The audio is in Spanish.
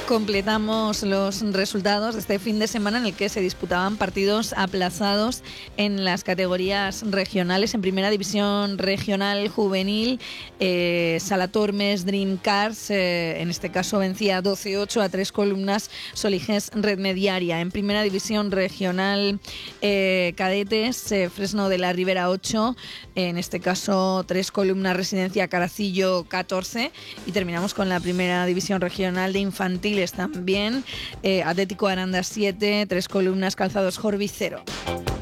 Completamos los resultados de este fin de semana en el que se disputaban partidos aplazados en las categorías regionales. En Primera División Regional Juvenil, Sala Tormes Dream Cars, en este caso vencía 12-8 a 3 columnas Soliges Red Mediaria. En Primera División Regional Cadetes, Fresno de la Ribera 8, en este caso 3 columnas Residencia Caracillo 14. Y terminamos con la Primera División Regional de Infantiles también, Atlético Aranda 7, 3 columnas Calzados Jorvi 0.